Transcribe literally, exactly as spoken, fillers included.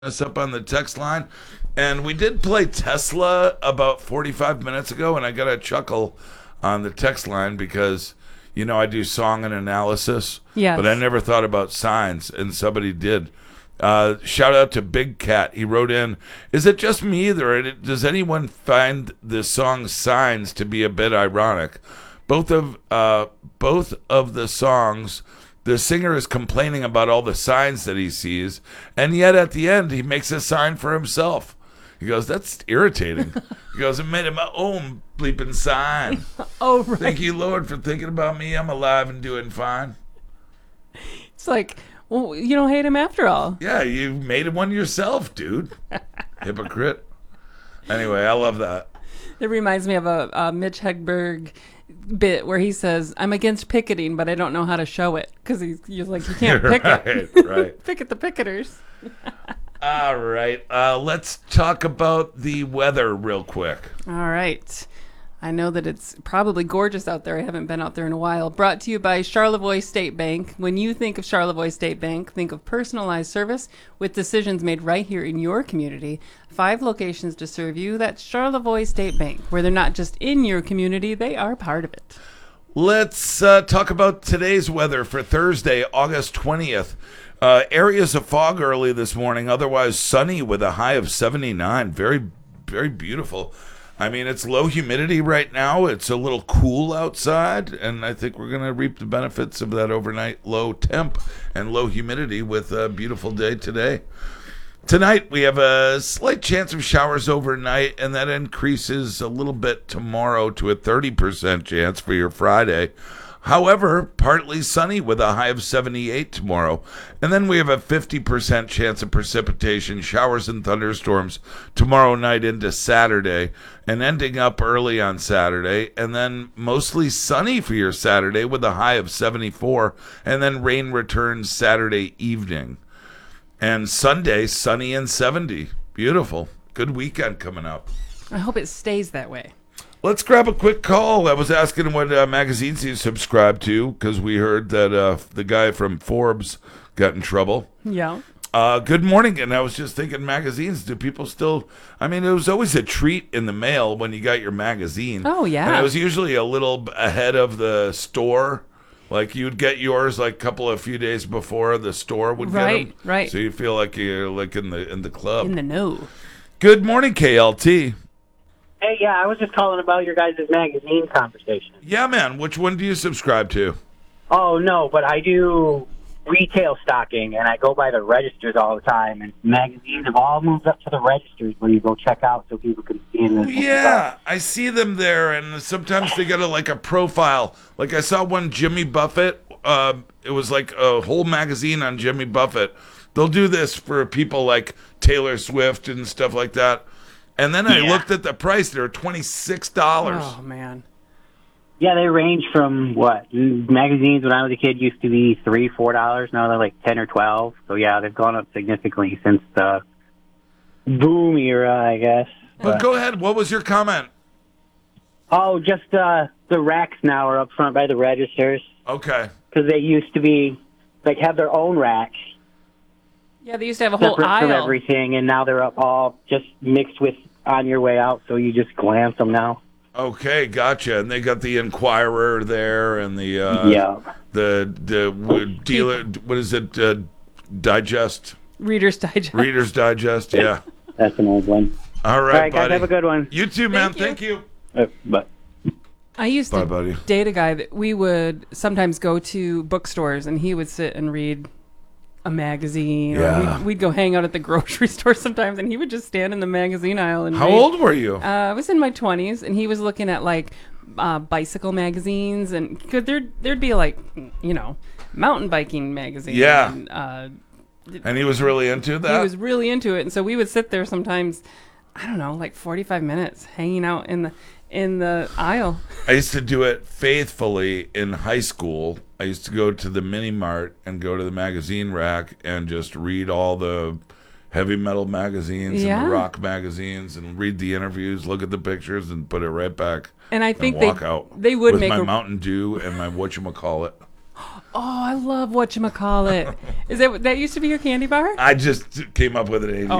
Us up on the text line. And we did play Tesla about forty-five minutes ago, and I got a chuckle on the text line because, you know, I do song and analysis, Yes. but I never thought about signs, and somebody did. Uh, shout out to Big Cat. He wrote in, is it just me, or does anyone find the song Signs to be a bit ironic? Both of uh, both of the songs, the singer is complaining about all the signs that he sees, and yet at the end, he makes a sign for himself. He goes, that's irritating. He goes, I made it my own bleeping sign. Oh, right. Thank you, Lord, for thinking about me. I'm alive and doing fine. It's like, well, you don't hate him after all. Yeah, you made one yourself, dude. Hypocrite. Anyway, I love that. It reminds me of a, a Mitch Hedberg bit where he says, I'm against picketing, but I don't know how to show it. Because he's, he's like, you can't picket. Right, right. Picket the picketers. All right. Uh, let's talk about the weather real quick. All right. I know that it's probably gorgeous out there. I haven't been out there in a while. Brought to you by Charlevoix State Bank. When you think of Charlevoix State Bank, think of personalized service with decisions made right here in your community. Five locations to serve you. That's Charlevoix State Bank, where they're not just in your community, they are part of it. Let's uh, talk about today's weather for Thursday, August twentieth. Uh, areas of fog early this morning, otherwise sunny with a high of seventy-nine. Very, very beautiful. I mean, it's low humidity right now. It's a little cool outside, and I think we're going to reap the benefits of that overnight low temp and low humidity with a beautiful day today. Tonight, we have a slight chance of showers overnight, and that increases a little bit tomorrow to a thirty percent chance for your Friday. However, partly sunny with a high of seventy-eight tomorrow. And then we have a fifty percent chance of precipitation, showers and thunderstorms tomorrow night into Saturday, and ending up early on Saturday. And then mostly sunny for your Saturday with a high of seventy-four. And then rain returns Saturday evening. And Sunday, sunny and seventy. Beautiful. Good weekend coming up. I hope it stays that way. Let's grab a quick call. I was asking what uh, magazines you subscribe to because we heard that uh, the guy from Forbes got in trouble. Yeah. Uh, good morning. And I was just thinking, magazines, do people still... I mean, it was always a treat in the mail when you got your magazine. Oh, yeah. And it was usually a little ahead of the store. Like, you'd get yours like a couple of few days before the store would right, get them. Right, right. So you feel like you're like in the in the club. In the know. Good morning, K L T. Hey, yeah, I was just calling about your guys' magazine conversation. Yeah, man. Which one do you subscribe to? Oh, no, but I do retail stocking, and I go by the registers all the time, and magazines have all moved up to the registers where you go check out so people can see them. Yeah, I see them there, and sometimes they got a, like a profile. Like I saw one Jimmy Buffett. Uh, it was like a whole magazine on Jimmy Buffett. They'll do this for people like Taylor Swift and stuff like that. And then I yeah. looked at the price. They were twenty-six dollars. Oh, man. Yeah, they range from what? Magazines when I was a kid used to be three, four dollars. Now they're like ten or twelve. So yeah, they've gone up significantly since the boom era, I guess. But, but go ahead. What was your comment? Oh, just uh, the racks now are up front by the registers. Okay. Because they used to be like have their own racks. Yeah, they used to have a whole separate aisle. from everything, and now they're up all just mixed with on your way out, so you just glance them now. Okay, gotcha. And they got the Inquirer there, and the uh, yeah, the the w- dealer. What is it? Uh, Digest. Reader's Digest. Reader's Digest. Yeah. That's an old one. All right, all right, buddy. guys, have a good one. You too, man. Thank you. Thank you. Uh, bye. I used Bye, to buddy. date a guy that we would sometimes go to bookstores, and he would sit and read a magazine. Yeah. Or we'd, we'd go hang out at the grocery store sometimes, and he would just stand in the magazine aisle and How read. old were you? Uh, I was in my twenties, and he was looking at like uh, bicycle magazines, and could there there'd be like you know mountain biking magazines. Yeah. And, uh, And he was really into that? he was really into it, and so we would sit there sometimes. I don't know, like forty-five minutes, hanging out in the in the aisle. I used to do it faithfully in high school. I used to go to the mini mart and go to the magazine rack and just read all the heavy metal magazines Yeah. and the rock magazines and read the interviews, look at the pictures, and put it right back. And I think and walk they out they would with make my a, Mountain Dew and my whatchamacallit. Oh, I love whatchamacallit. Is that that used to be your candy bar? I just came up with it eighty